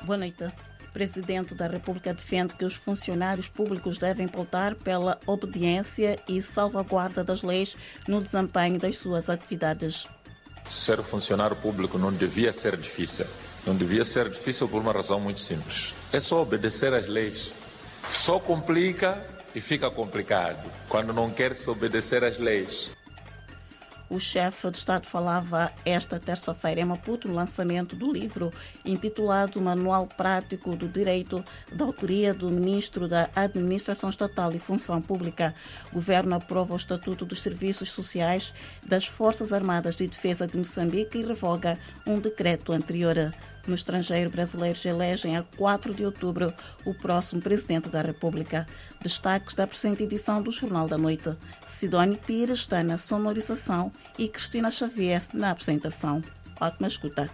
Boa noite. O Presidente da República defende que os funcionários públicos devem pautar pela obediência e salvaguarda das leis no desempenho das suas atividades. Ser funcionário público não devia ser difícil. Não devia ser difícil por uma razão muito simples. É só obedecer às leis. Só complica e fica complicado quando não quer se obedecer às leis. O chefe de Estado falava esta terça-feira em Maputo no lançamento do livro intitulado Manual Prático do Direito, da autoria do Ministro da Administração Estatal e Função Pública. O Governo aprova o Estatuto dos Serviços Sociais das Forças Armadas de Defesa de Moçambique e revoga um decreto anterior. No estrangeiro, brasileiros elegem a 4 de outubro o próximo Presidente da República. Destaques da presente edição do Jornal da Noite. Sidónio Pires está na sonorização e Cristina Xavier na apresentação. Ótima escuta.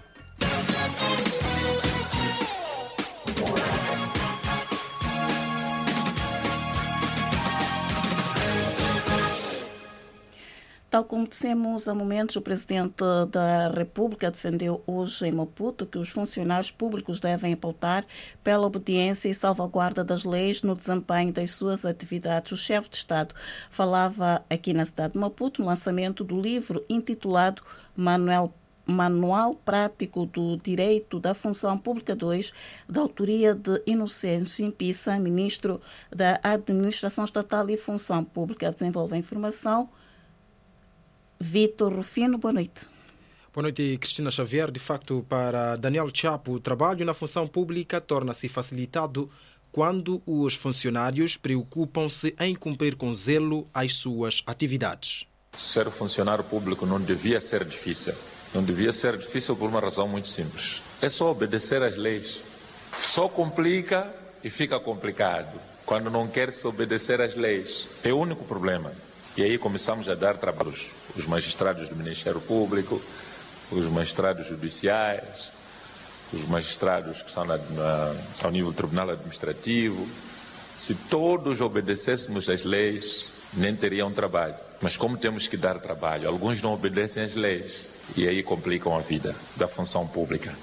Tal como dissemos há momentos, o Presidente da República defendeu hoje em Maputo que os funcionários públicos devem pautar pela obediência e salvaguarda das leis no desempenho das suas atividades. O chefe de Estado falava aqui na cidade de Maputo no lançamento do livro intitulado Manual Prático do Direito da Função Pública 2, da autoria de Inocêncio Impissa, Ministro da Administração Estatal e Função Pública. Desenvolve a informação Vitor Rufino, boa noite. Boa noite, Cristina Xavier. De facto, para Daniel Chapo, o trabalho na função pública torna-se facilitado quando os funcionários preocupam-se em cumprir com zelo as suas atividades. Ser funcionário público não devia ser difícil. Não devia ser difícil por uma razão muito simples. É só obedecer às leis. Só complica e fica complicado quando não quer se obedecer às leis. É o único problema. E aí começamos a dar trabalhos. Os magistrados do Ministério Público, os magistrados judiciais, os magistrados que estão ao nível do Tribunal Administrativo. Se todos obedecêssemos às leis, nem teriam trabalho. Mas como temos que dar trabalho, alguns não obedecem às leis e aí complicam a vida da função pública.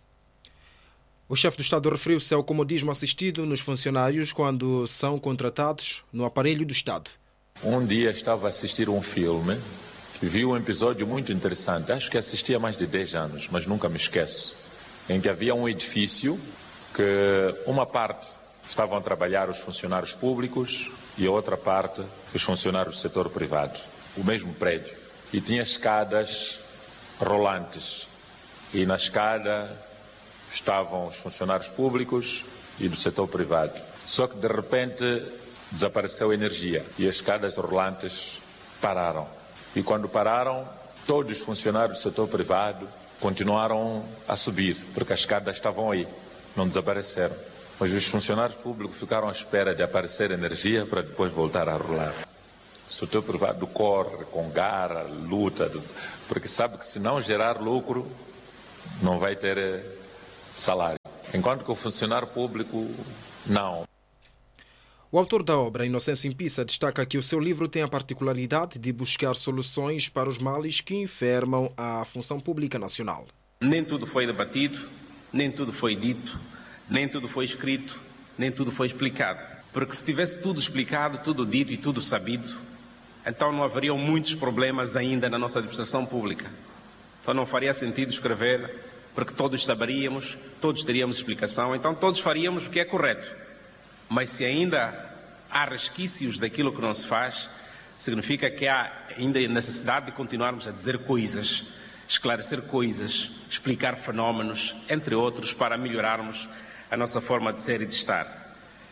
O chefe do Estado referiu-se ao comodismo assistido nos funcionários quando são contratados no aparelho do Estado. Um dia estava a assistir um filme e vi um episódio muito interessante. Acho que assisti há mais de 10 anos, mas nunca me esqueço. Em que havia um edifício que uma parte estavam a trabalhar os funcionários públicos e a outra parte os funcionários do setor privado. O mesmo prédio. E tinha escadas rolantes. E na escada estavam os funcionários públicos e do setor privado. Só que de repente desapareceu a energia e as escadas rolantes pararam. E quando pararam, todos os funcionários do setor privado continuaram a subir, porque as escadas estavam aí, não desapareceram. Mas os funcionários públicos ficaram à espera de aparecer energia para depois voltar a rolar. O setor privado corre com garra, luta, porque sabe que se não gerar lucro, não vai ter salário. Enquanto que o funcionário público, não. O autor da obra, Inocêncio Impissa, destaca que o seu livro tem a particularidade de buscar soluções para os males que enfermam a função pública nacional. Nem tudo foi debatido, nem tudo foi dito, nem tudo foi escrito, nem tudo foi explicado. Porque se tivesse tudo explicado, tudo dito e tudo sabido, então não haveriam muitos problemas ainda na nossa administração pública. Então não faria sentido escrever, porque todos saberíamos, todos teríamos explicação, então todos faríamos o que é correto. Mas se ainda há resquícios daquilo que não se faz, significa que há ainda necessidade de continuarmos a dizer coisas, esclarecer coisas, explicar fenómenos, entre outros, para melhorarmos a nossa forma de ser e de estar.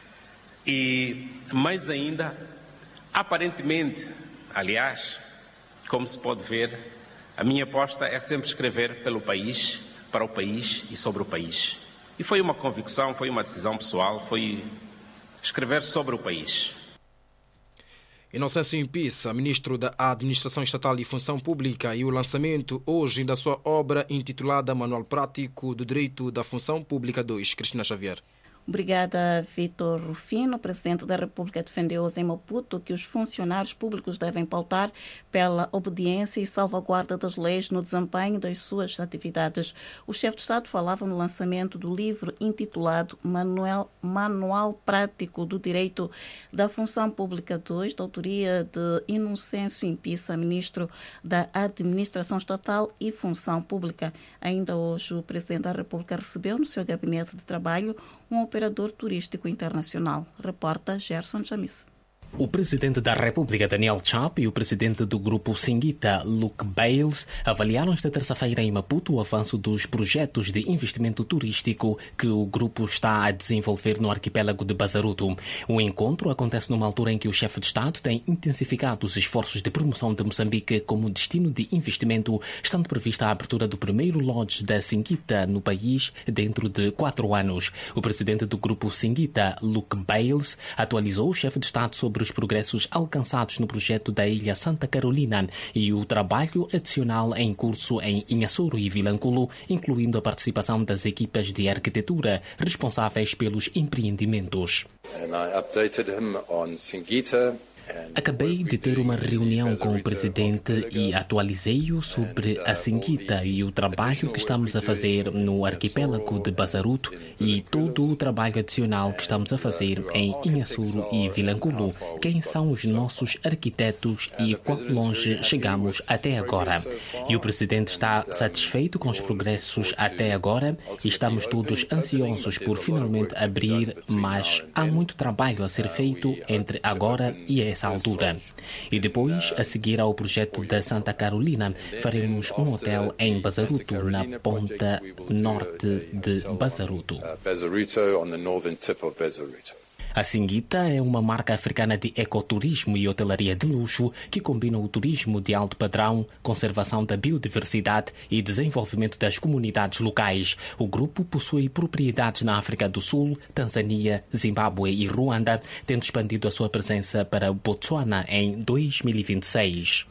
E mais ainda, aparentemente, aliás, como se pode ver, a minha aposta é sempre escrever pelo país, para o país e sobre o país. E foi uma convicção, foi uma decisão pessoal, foi escrever sobre o país. Inocêncio Impissa, Ministro da Administração Estatal e Função Pública, e o lançamento hoje da sua obra intitulada Manual Prático do Direito da Função Pública 2. Cristina Xavier. Obrigada, Vitor Rufino. O Presidente da República defendeu em Maputo que os funcionários públicos devem pautar pela obediência e salvaguarda das leis no desempenho das suas atividades. O chefe de Estado falava no lançamento do livro intitulado Manual Prático do Direito da Função Pública 2, da autoria de Inocêncio Impissa, Ministro da Administração Estatal e Função Pública. Ainda hoje, o Presidente da República recebeu no seu gabinete de trabalho um operador turístico internacional. Reporta Gerson Jamis. O Presidente da República, Daniel Chapo, e o Presidente do Grupo Singita, Luke Bales, avaliaram esta terça-feira em Maputo o avanço dos projetos de investimento turístico que o grupo está a desenvolver no arquipélago de Bazaruto. O encontro acontece numa altura em que o chefe de Estado tem intensificado os esforços de promoção de Moçambique como destino de investimento, estando prevista a abertura do primeiro lodge da Singita no país dentro de 4 anos. O Presidente do Grupo Singita, Luke Bales, atualizou o chefe de Estado sobre os progressos alcançados no projeto da Ilha Santa Carolina e o trabalho adicional em curso em Inhassoro e Vilanculo, incluindo a participação das equipas de arquitetura responsáveis pelos empreendimentos. Acabei de ter uma reunião com o Presidente e atualizei-o sobre a Singita e o trabalho que estamos a fazer no arquipélago de Bazaruto e todo o trabalho adicional que estamos a fazer em Inhassoro e Vilanculo. Quem são os nossos arquitetos e quão longe chegamos até agora. E o Presidente está satisfeito com os progressos até agora e estamos todos ansiosos por finalmente abrir, mas há muito trabalho a ser feito entre agora e essa altura. E depois, a seguir ao projeto da Santa Carolina, faremos um hotel em Bazaruto, na ponta norte de Bazaruto. A Singita é uma marca africana de ecoturismo e hotelaria de luxo que combina o turismo de alto padrão, conservação da biodiversidade e desenvolvimento das comunidades locais. O grupo possui propriedades na África do Sul, Tanzânia, Zimbábue e Ruanda, tendo expandido a sua presença para Botsuana em 2026.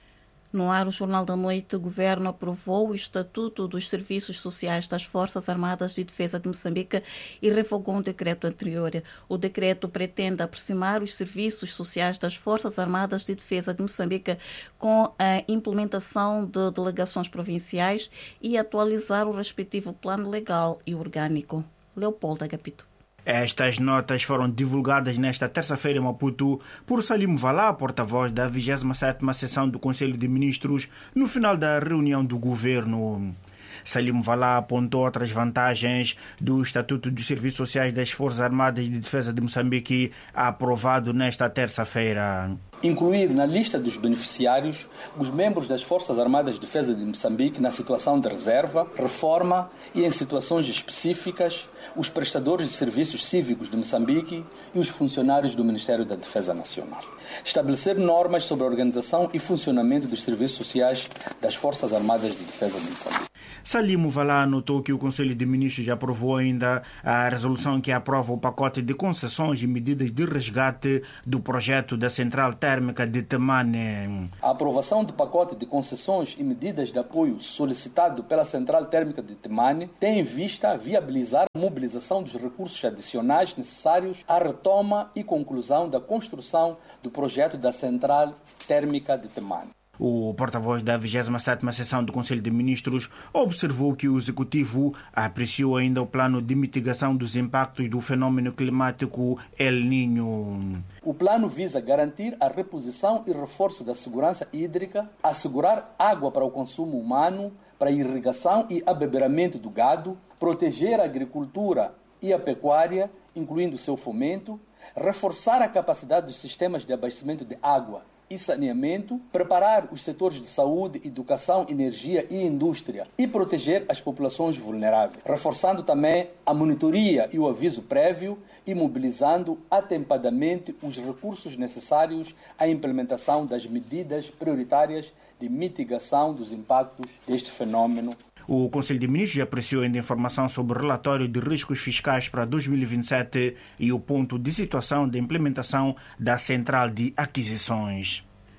No ar, o Jornal da Noite, o Governo aprovou o Estatuto dos Serviços Sociais das Forças Armadas de Defesa de Moçambique e revogou um decreto anterior. O decreto pretende aproximar os serviços sociais das Forças Armadas de Defesa de Moçambique com a implementação de delegações provinciais e atualizar o respectivo plano legal e orgânico. Leopoldo Agapito. Estas notas foram divulgadas nesta terça-feira em Maputo por Salim Valá, porta-voz da 27ª sessão do Conselho de Ministros, no final da reunião do governo. Salim Valá apontou outras vantagens do Estatuto dos Serviços Sociais das Forças Armadas de Defesa de Moçambique, aprovado nesta terça-feira. Incluir na lista dos beneficiários os membros das Forças Armadas de Defesa de Moçambique na situação de reserva, reforma e em situações específicas, os prestadores de serviços cívicos de Moçambique e os funcionários do Ministério da Defesa Nacional. Estabelecer normas sobre a organização e funcionamento dos serviços sociais das Forças Armadas de Defesa de Moçambique. Salim Valá notou que o Conselho de Ministros já aprovou ainda a resolução que aprova o pacote de concessões e medidas de resgate do projeto da Central Térmica de Temane. A aprovação do pacote de concessões e medidas de apoio solicitado pela Central Térmica de Temane tem em vista viabilizar a mobilização dos recursos adicionais necessários à retoma e conclusão da construção do projeto da Central Térmica de Temane. O porta-voz da 27ª sessão do Conselho de Ministros observou que o Executivo apreciou ainda o plano de mitigação dos impactos do fenômeno climático El Niño. O plano visa garantir a reposição e reforço da segurança hídrica, assegurar água para o consumo humano, para a irrigação e abeberamento do gado, proteger a agricultura e a pecuária, incluindo seu fomento, reforçar a capacidade dos sistemas de abastecimento de água e saneamento, preparar os setores de saúde, educação, energia e indústria e proteger as populações vulneráveis, reforçando também a monitoria e o aviso prévio e mobilizando atempadamente os recursos necessários à implementação das medidas prioritárias de mitigação dos impactos deste fenômeno. O Conselho de Ministros apreciou ainda informação sobre o relatório de riscos fiscais para 2027 e o ponto de situação da implementação da Central de Aquisições.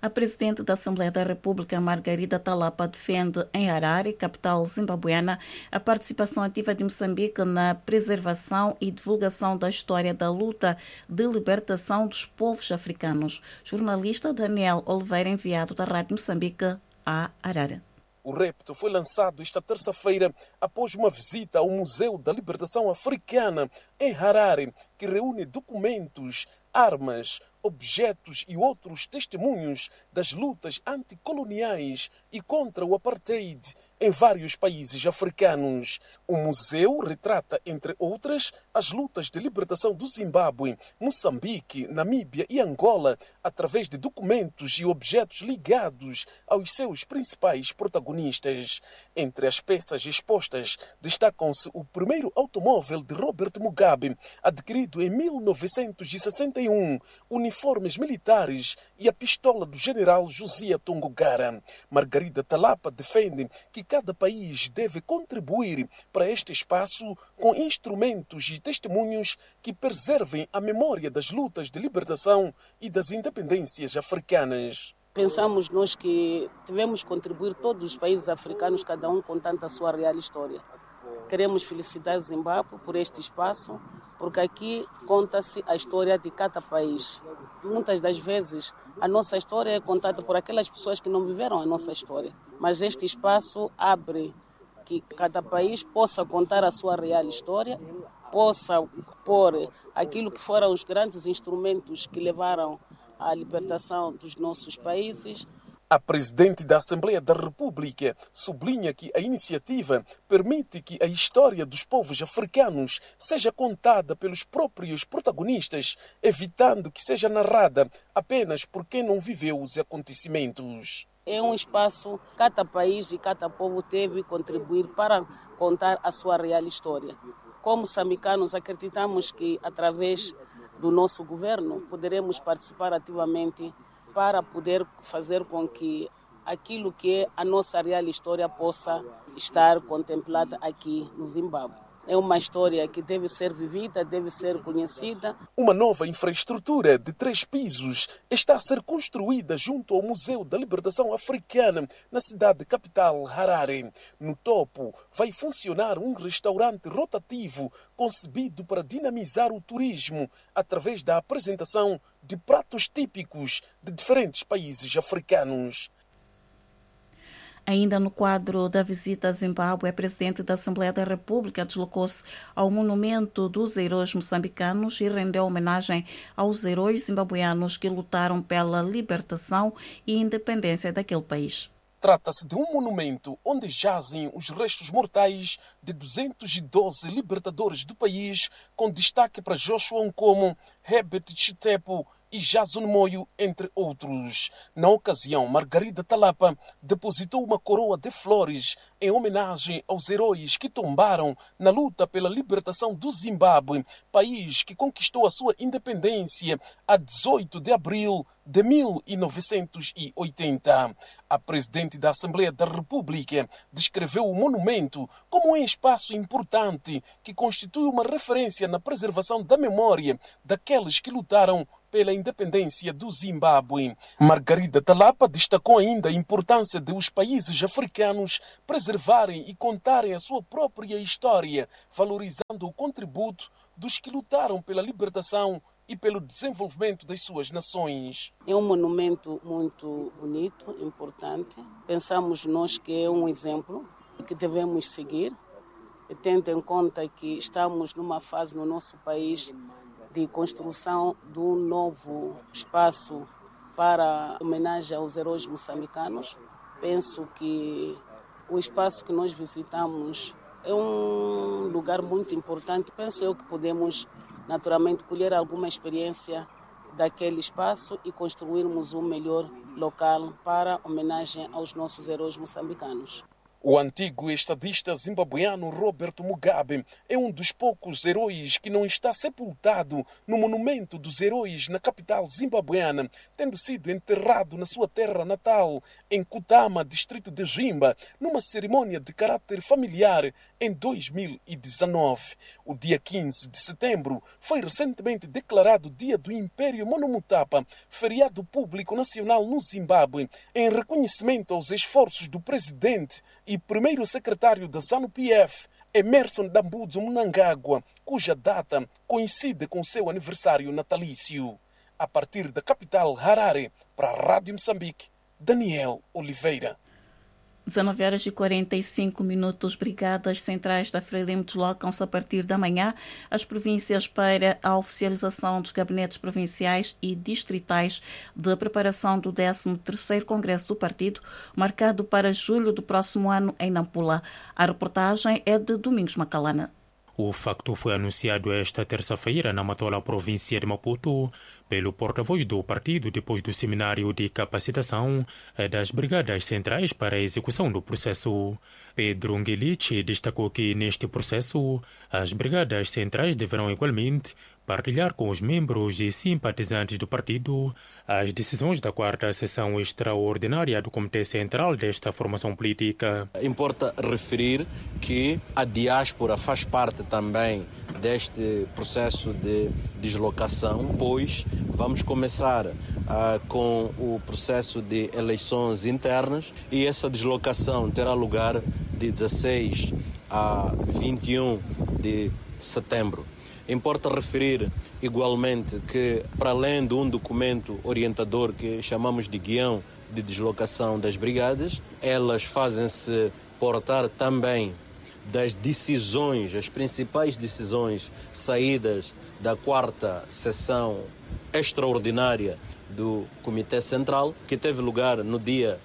A Presidente da Assembleia da República, Margarida Talapa, defende em Harare, capital zimbabueana, a participação ativa de Moçambique na preservação e divulgação da história da luta de libertação dos povos africanos. Jornalista Daniel Oliveira, enviado da Rádio Moçambique a Harare. O repto foi lançado esta terça-feira após uma visita ao Museu da Libertação Africana em Harare, que reúne documentos, armas, objetos e outros testemunhos das lutas anticoloniais e contra o apartheid em vários países africanos. O museu retrata, entre outras, as lutas de libertação do Zimbábue, Moçambique, Namíbia e Angola, através de documentos e objetos ligados aos seus principais protagonistas. Entre as peças expostas, destacam-se o primeiro automóvel de Robert Mugabe, adquirido em 1961, uniformes militares e a pistola do general Josiah Tongogara. Margarida Talapa defende que cada país deve contribuir para este espaço com instrumentos e testemunhos que preservem a memória das lutas de libertação e das independências africanas. Pensamos nós que devemos contribuir todos os países africanos, cada um contando a sua real história. Queremos felicitar Zimbábue por este espaço, porque aqui conta-se a história de cada país. Muitas das vezes a nossa história é contada por aquelas pessoas que não viveram a nossa história. Mas este espaço abre que cada país possa contar a sua real história, possa pôr aquilo que foram os grandes instrumentos que levaram à libertação dos nossos países. A Presidente da Assembleia da República sublinha que a iniciativa permite que a história dos povos africanos seja contada pelos próprios protagonistas, evitando que seja narrada apenas por quem não viveu os acontecimentos. É um espaço, cada país e cada povo deve contribuir para contar a sua real história. Como moçambicanos, acreditamos que através do nosso governo poderemos participar ativamente para poder fazer com que aquilo que é a nossa real história possa estar contemplada aqui no Zimbábue. É uma história que deve ser vivida, deve ser conhecida. Uma nova infraestrutura de 3 pisos está a ser construída junto ao Museu da Libertação Africana, na cidade capital Harare. No topo vai funcionar um restaurante rotativo concebido para dinamizar o turismo através da apresentação de pratos típicos de diferentes países africanos. Ainda no quadro da visita a Zimbábue, a Presidente da Assembleia da República deslocou-se ao Monumento dos Heróis Moçambicanos e rendeu homenagem aos heróis zimbabueanos que lutaram pela libertação e independência daquele país. Trata-se de um monumento onde jazem os restos mortais de 212 libertadores do país, com destaque para Joshua Nkomo, Herbert Chitepo e Jason Moyo, entre outros. Na ocasião, Margarida Talapa depositou uma coroa de flores em homenagem aos heróis que tombaram na luta pela libertação do Zimbábue, país que conquistou a sua independência a 18 de abril de 1980. A Presidente da Assembleia da República descreveu o monumento como um espaço importante que constitui uma referência na preservação da memória daqueles que lutaram pela independência do Zimbábue. Margarida Talapa destacou ainda a importância de os países africanos preservarem e contarem a sua própria história, valorizando o contributo dos que lutaram pela libertação e pelo desenvolvimento das suas nações. É um monumento muito bonito, importante. Pensamos nós que é um exemplo que devemos seguir, tendo em conta que estamos numa fase no nosso país de construção de um novo espaço para homenagem aos heróis moçambicanos. Penso que o espaço que nós visitamos é um lugar muito importante. Penso eu que podemos naturalmente colher alguma experiência daquele espaço e construirmos um melhor local para homenagem aos nossos heróis moçambicanos. O antigo estadista zimbabueano Robert Mugabe é um dos poucos heróis que não está sepultado no monumento dos heróis na capital zimbabueana, tendo sido enterrado na sua terra natal, em Kutama, distrito de Jimba, numa cerimônia de caráter familiar em 2019. O dia 15 de setembro foi recentemente declarado Dia do Império Monomotapa, feriado público nacional no Zimbábue, em reconhecimento aos esforços do presidente e primeiro secretário da ZANU-PF, Emmerson Dambudzo Mnangagwa, cuja data coincide com seu aniversário natalício. A partir da capital Harare, para a Rádio Moçambique, Daniel Oliveira. 19h45. Brigadas centrais da Frelimo deslocam-se a partir da manhã às províncias para a oficialização dos gabinetes provinciais e distritais de preparação do 13º Congresso do Partido, marcado para julho do próximo ano em Nampula. A reportagem é de Domingos Macalana. O facto foi anunciado esta terça-feira na Matola, província de Maputo, pelo porta-voz do partido depois do seminário de capacitação das Brigadas Centrais para a execução do processo. Pedro Nguelich destacou que neste processo as Brigadas Centrais deverão igualmente partilhar com os membros e simpatizantes do partido as decisões da 4ª sessão extraordinária do Comitê Central desta formação política. Importa referir que a diáspora faz parte também deste processo de deslocação, pois vamos começar com o processo de eleições internas e essa deslocação terá lugar de 16 a 21 de setembro. Importa referir igualmente que, para além de um documento orientador que chamamos de guião de deslocação das brigadas, elas fazem-se portar também das decisões, as principais decisões saídas da 4ª sessão extraordinária do Comitê Central, que teve lugar no dia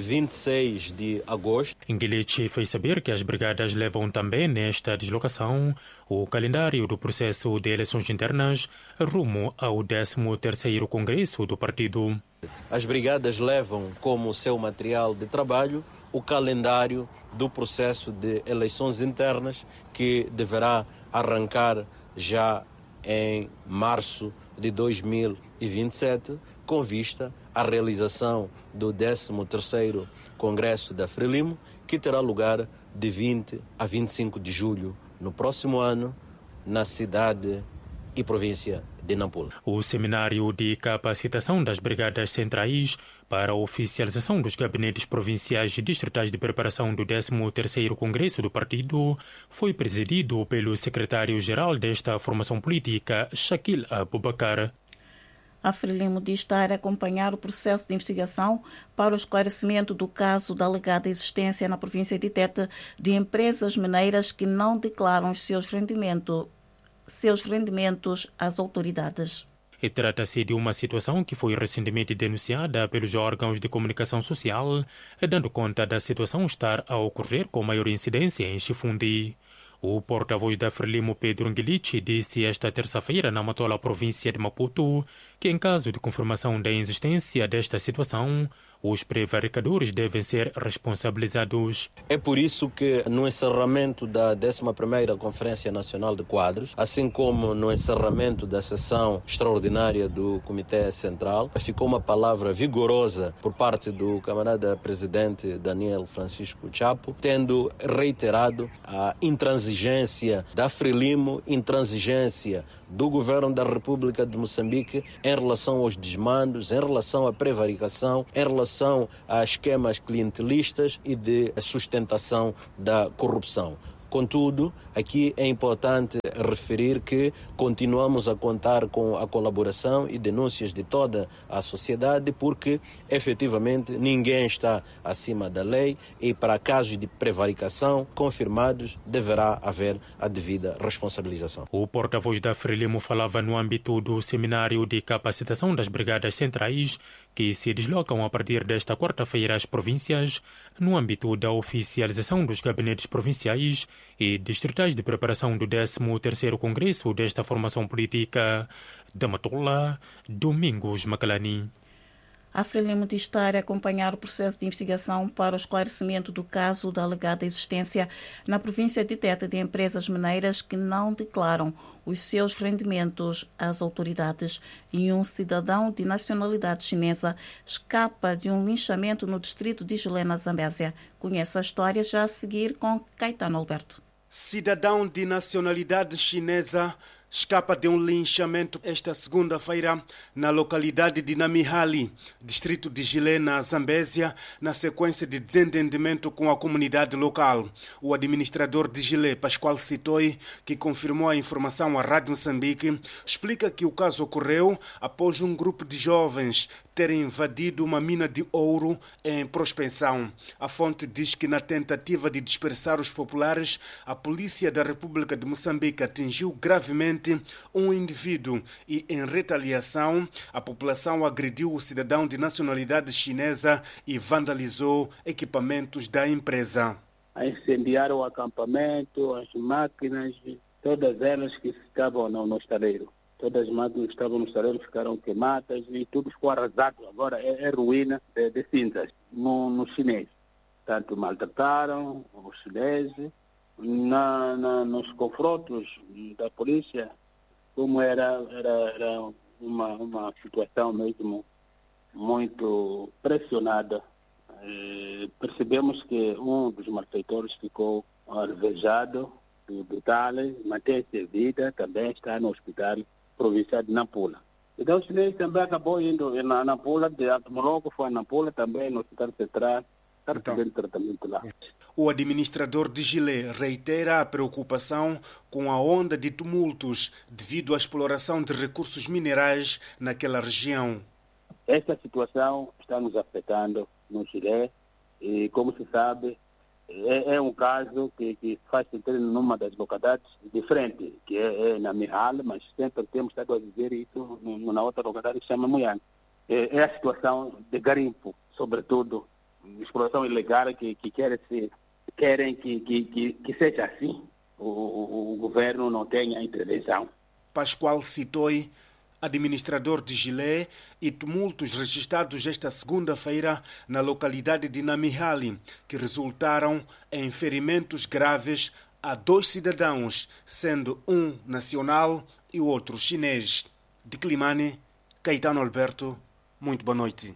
26 de agosto. Nguelich fez saber que as brigadas levam também nesta deslocação o calendário do processo de eleições internas rumo ao 13º Congresso do partido. As brigadas levam como seu material de trabalho o calendário do processo de eleições internas que deverá arrancar já em março de 2027, com vista à realização do 13º Congresso da Frelimo, que terá lugar de 20 a 25 de julho no próximo ano, na cidade e província de Nampula. O seminário de capacitação das Brigadas Centrais para a oficialização dos gabinetes provinciais e distritais de preparação do 13º Congresso do Partido foi presidido pelo secretário-geral desta formação política, Shakil Abubakar. A Frelimo diz estar a acompanhar o processo de investigação para o esclarecimento do caso da alegada existência na província de Tete de empresas mineiras que não declaram os seus rendimentos às autoridades. E trata-se de uma situação que foi recentemente denunciada pelos órgãos de comunicação social, dando conta da situação estar a ocorrer com maior incidência em Chifundi. O porta-voz da Frelimo, Pedro Nguelich, disse esta terça-feira na Matola, província de Maputo, que em caso de confirmação da existência desta situação, os prevaricadores devem ser responsabilizados. É por isso que no encerramento da 11ª Conferência Nacional de Quadros, assim como no encerramento da sessão extraordinária do Comitê Central, ficou uma palavra vigorosa por parte do camarada presidente Daniel Francisco Chapo, tendo reiterado a intransigência da Frelimo, intransigência do governo da República de Moçambique em relação aos desmandos, em relação à prevaricação, em relação a esquemas clientelistas e de sustentação da corrupção. Contudo, aqui é importante referir que continuamos a contar com a colaboração e denúncias de toda a sociedade, porque efetivamente ninguém está acima da lei e para casos de prevaricação confirmados deverá haver a devida responsabilização. O porta-voz da Frelimo falava no âmbito do seminário de capacitação das Brigadas Centrais que se deslocam a partir desta quarta-feira às províncias no âmbito da oficialização dos gabinetes provinciais e distritais de preparação do 13º Congresso desta formação política. Da Matola, Domingos Macalani. A Frelimo diz estar a acompanhar o processo de investigação para o esclarecimento do caso da alegada existência na província de Tete de empresas mineiras que não declaram os seus rendimentos às autoridades e um cidadão de nacionalidade chinesa escapa de um linchamento no distrito de Jilé, na Zambésia. Conhece a história já a seguir com Caetano Alberto. Cidadão de nacionalidade chinesa escapa de um linchamento esta segunda-feira na localidade de Namihali, distrito de Jilé, na Zambésia, na sequência de desentendimento com a comunidade local. O administrador de Jilé, Pascoal Sitoi, que confirmou a informação à Rádio Moçambique, explica que o caso ocorreu após um grupo de jovens terem invadido uma mina de ouro em prospecção. A fonte diz que na tentativa de dispersar os populares, a polícia da República de Moçambique atingiu gravemente um indivíduo e, em retaliação, a população agrediu o cidadão de nacionalidade chinesa e vandalizou equipamentos da empresa. Incendiaram o acampamento, as máquinas, todas elas que estavam no estaleiro. Todas as máquinas que estavam no estaleiro ficaram queimadas e tudo ficou arrasado. Agora é ruína de cinzas no chinês. Tanto maltrataram os chineses. Nos confrontos da polícia, como era uma situação mesmo muito pressionada, percebemos que um dos malfeitores ficou alvejado, brutal, mantém-se em vida, também está no hospital provincial de Nampula. Então o chinês também acabou indo na Nampula, logo foi a Nampula, também no hospital central, está recebendo tratamento lá. O administrador de Jilé reitera a preocupação com a onda de tumultos devido à exploração de recursos minerais naquela região. Esta situação está nos afetando no Jilé e, como se sabe, é um caso que faz sentido numa das localidades diferentes, que é na Mihal, mas sempre temos estado a dizer isso na outra localidade que se chama Muiane. É a situação de garimpo, sobretudo, exploração ilegal que querem que seja assim, o governo não tenha intervenção. Pascoal Sitoi, administrador de Jilé, e tumultos registrados esta segunda-feira na localidade de Namihali, que resultaram em ferimentos graves a 2 cidadãos, sendo um nacional e o outro chinês. De Climane, Caetano Alberto, muito boa noite.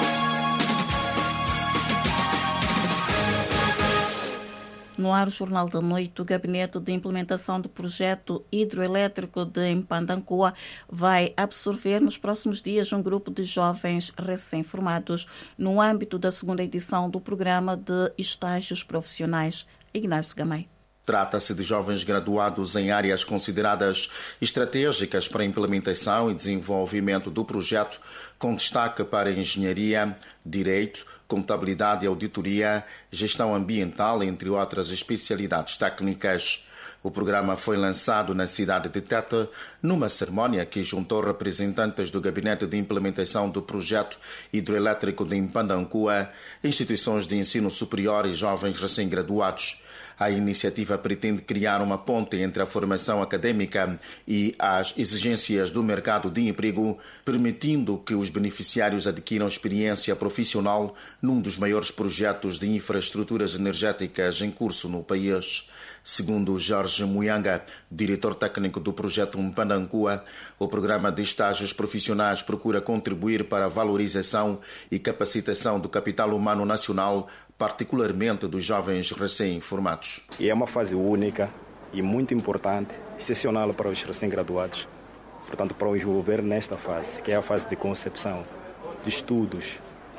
No ar, o Jornal da Noite, o Gabinete de Implementação do Projeto Hidroelétrico de Impandancua vai absorver nos próximos dias um grupo de jovens recém-formados no âmbito da segunda edição do Programa de Estágios Profissionais. Ignácio Gamay. Trata-se de jovens graduados em áreas consideradas estratégicas para a implementação e desenvolvimento do projeto, com destaque para engenharia, direito, contabilidade e auditoria, gestão ambiental, entre outras especialidades técnicas. O programa foi lançado na cidade de Tete, numa cerimónia que juntou representantes do Gabinete de Implementação do Projeto Hidroelétrico de Impandancua, instituições de ensino superior e jovens recém-graduados. A iniciativa pretende criar uma ponte entre a formação acadêmica e as exigências do mercado de emprego, permitindo que os beneficiários adquiram experiência profissional num dos maiores projetos de infraestruturas energéticas em curso no país. Segundo Jorge Muyanga, diretor técnico do projeto Impandancua, o programa de estágios profissionais procura contribuir para a valorização e capacitação do capital humano nacional, particularmente dos jovens recém-formados. E é uma fase única e muito importante, excepcional para os recém-graduados, portanto, para os envolver nesta fase, que é a fase de concepção, de estudos.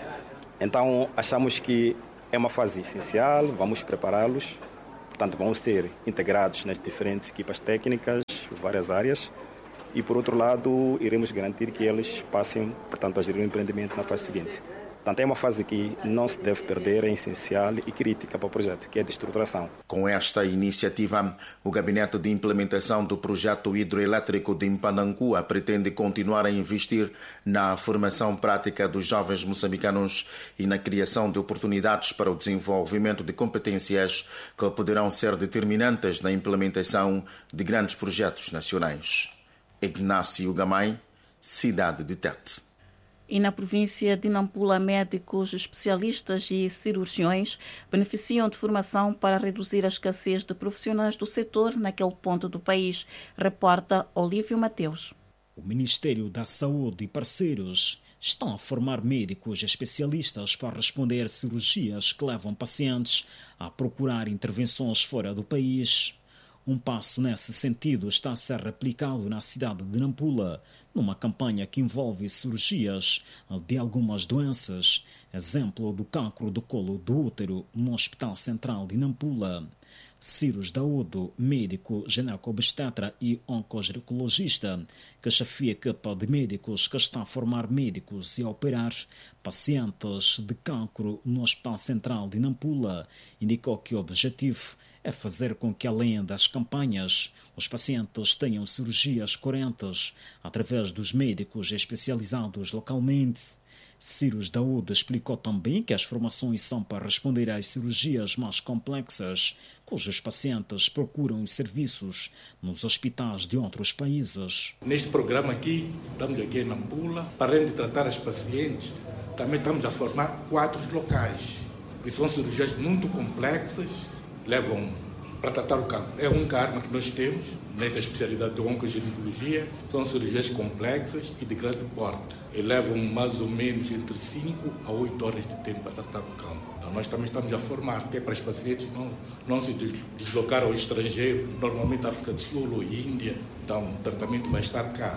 Então, achamos que é uma fase essencial, vamos prepará-los, portanto, vamos ser integrados nas diferentes equipas técnicas, várias áreas, e, por outro lado, iremos garantir que eles passem, portanto, a gerir o empreendimento na fase seguinte. Portanto, é uma fase que não se deve perder, é essencial e crítica para o projeto, que é de estruturação. Com esta iniciativa, o Gabinete de Implementação do Projeto Hidroelétrico de Impandancua pretende continuar a investir na formação prática dos jovens moçambicanos e na criação de oportunidades para o desenvolvimento de competências que poderão ser determinantes na implementação de grandes projetos nacionais. Ignácio Gamay, cidade de Tete. E na província de Nampula, médicos, especialistas e cirurgiões beneficiam de formação para reduzir a escassez de profissionais do setor naquele ponto do país, reporta Olívio Mateus. O Ministério da Saúde e parceiros estão a formar médicos especialistas para responder a cirurgias que levam pacientes a procurar intervenções fora do país. Um passo nesse sentido está a ser replicado na cidade de Nampula, numa campanha que envolve cirurgias de algumas doenças, exemplo do cancro do colo do útero no Hospital Central de Nampula. Cyrus Daudo, médico gineco-obstetra e oncoginecologista, que chefia a equipa de médicos que está a formar médicos e a operar pacientes de cancro no Hospital Central de Nampula, indicou que o objetivo é fazer com que, além das campanhas, os pacientes tenham cirurgias coerentes através dos médicos especializados localmente. Cyrus Daudo explicou também que as formações são para responder às cirurgias mais complexas, cujos pacientes procuram os serviços nos hospitais de outros países. Neste programa aqui, estamos aqui em Nampula, para além de tratar as pacientes, também estamos a formar quadros locais, que são cirurgias muito complexas, levam para tratar o cancro. É a única arma que nós temos nesta especialidade de oncoginecologia. São cirurgias complexas e de grande porte. E levam mais ou menos entre 5 a 8 horas de tempo para tratar o cancro. Então nós também estamos a formar, que é para os pacientes não se deslocar ao estrangeiro, normalmente África do Sul ou Índia. Então o tratamento vai estar cá.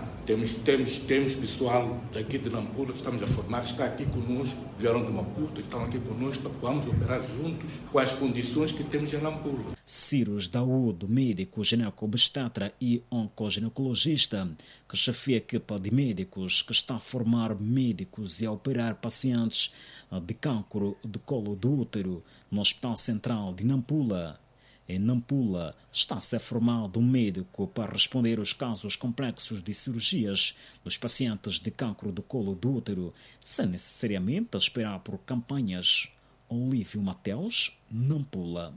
Temos pessoal daqui de Nampula, estamos a formar, está aqui conosco, vieram de Maputo, estão aqui conosco, vamos operar juntos com as condições que temos em Nampula. Cyrus Daudo, médico gineco-obstetra e oncoginecologista, que chefia a equipa de médicos que está a formar médicos e a operar pacientes de cancro de colo do útero no Hospital Central de Nampula. Em Nampula está a ser formado um médico para responder aos casos complexos de cirurgias dos pacientes de cancro do colo do útero, sem necessariamente esperar por campanhas. Olívio Mateus, Nampula.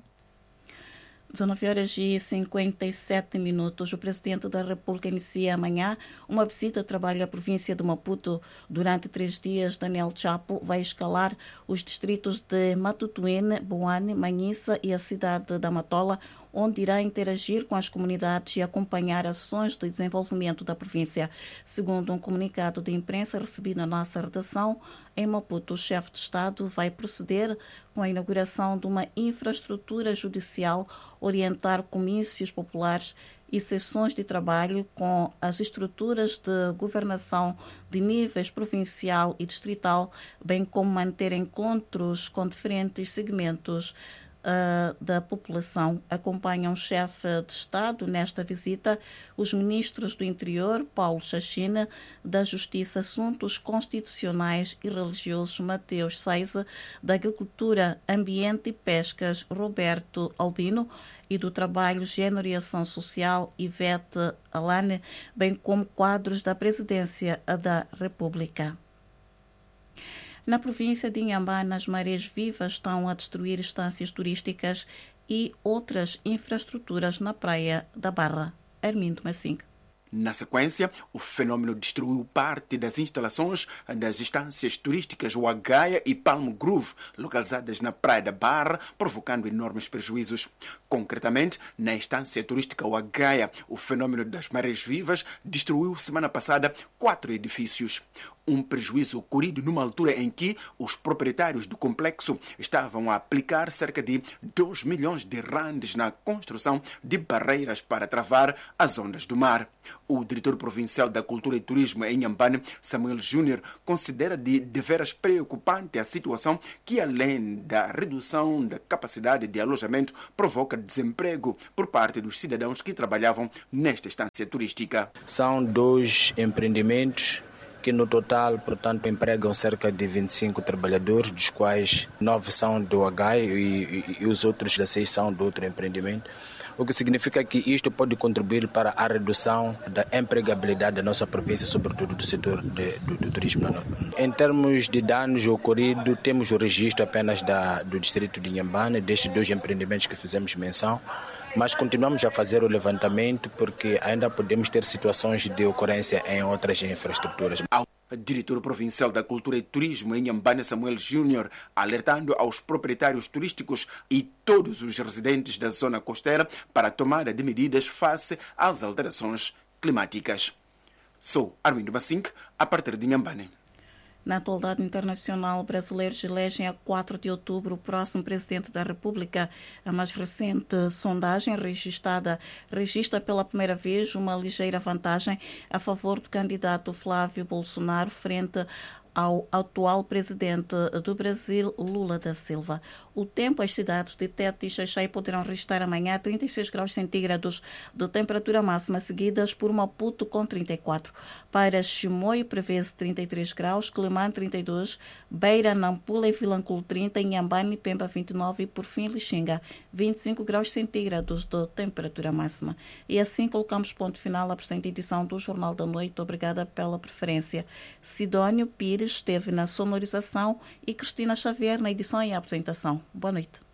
19h57. O Presidente da República inicia amanhã uma visita de trabalho à província de Maputo. Durante 3 dias, Daniel Chapo vai escalar os distritos de Matutuene, Boane, Manhissa e a cidade da Matola, onde irá interagir com as comunidades e acompanhar ações de desenvolvimento da província. Segundo um comunicado de imprensa recebido na nossa redação, em Maputo, o chefe de Estado vai proceder com a inauguração de uma infraestrutura judicial, orientar comícios populares e sessões de trabalho com as estruturas de governação de níveis provincial e distrital, bem como manter encontros com diferentes segmentos da população. Acompanham o chefe de Estado nesta visita os ministros do Interior, Paulo Chachina, da Justiça, Assuntos Constitucionais e Religiosos, Mateus Saiza, da Agricultura, Ambiente e Pescas, Roberto Albino, e do Trabalho, Gênero e Ação Social, Ivete Alane, bem como quadros da Presidência da República. Na província de Inhambane, as marés vivas estão a destruir estâncias turísticas e outras infraestruturas na praia da Barra. Armindo Massing. Na sequência, o fenômeno destruiu parte das instalações das estâncias turísticas Wagaia e Palm Grove, localizadas na Praia da Barra, provocando enormes prejuízos. Concretamente, na estância turística Wagaia, o fenômeno das marés vivas destruiu semana passada 4 edifícios. Um prejuízo ocorrido numa altura em que os proprietários do complexo estavam a aplicar cerca de 2 milhões de randes na construção de barreiras para travar as ondas do mar. O diretor provincial da Cultura e Turismo em Inhambane, Samuel Júnior, considera de deveras preocupante a situação que, além da redução da capacidade de alojamento, provoca desemprego por parte dos cidadãos que trabalhavam nesta estância turística. São 2 empreendimentos que no total, portanto, empregam cerca de 25 trabalhadores, dos quais 9 são do HAI e os outros 16 são de outro empreendimento. O que significa que isto pode contribuir para a redução da empregabilidade da nossa província, sobretudo do setor do turismo. Em termos de danos ocorridos, temos o registro apenas do distrito de Inhambane, destes 2 empreendimentos que fizemos menção, mas continuamos a fazer o levantamento porque ainda podemos ter situações de ocorrência em outras infraestruturas. Diretor provincial da Cultura e Turismo em Inhambane, Samuel Júnior, alertando aos proprietários turísticos e todos os residentes da zona costeira para a tomada de medidas face às alterações climáticas. Sou Armindo Bassink, a partir de Inhambane. Na atualidade internacional, brasileiros elegem a 4 de outubro o próximo presidente da República. A mais recente sondagem registra pela primeira vez uma ligeira vantagem a favor do candidato Flávio Bolsonaro frente ao atual presidente do Brasil, Lula da Silva. O tempo, as cidades de Tete e Xaixai poderão registrar amanhã 36 graus centígrados de temperatura máxima, seguidas por Maputo com 34. Para Chimoio prevê-se 33 graus, Quelimane 32, Beira, Nampula e Vilanculo 30, Inhambane e Pemba 29 e por fim Lixinga 25 graus centígrados de temperatura máxima. E assim colocamos ponto final à presente edição do Jornal da Noite. Obrigada pela preferência. Sidónio Pires esteve na sonorização e Cristina Xavier na edição e apresentação. Boa noite.